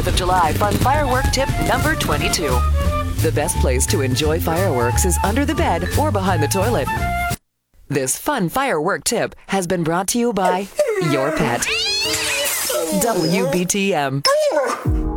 4th of July fun firework tip number 22. The best place to enjoy fireworks is under the bed or behind the toilet. This fun firework tip has been brought to you by your pet. WBTM.